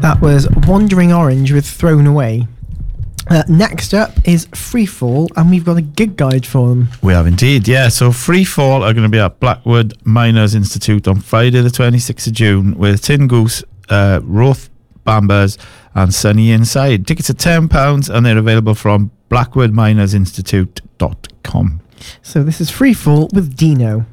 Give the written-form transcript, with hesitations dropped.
That was Wandering Orange with Thrown Away. Next up is Freefall, and we've got a gig guide for them. We have indeed, yeah. So Freefall are going to be at Blackwood Miners Institute on Friday the 26th of June with Tin Goose, Roth Bambers and Sunny Inside. Tickets are £10 and they're available from blackwoodminersinstitute.com. So this is Freefall with Dino.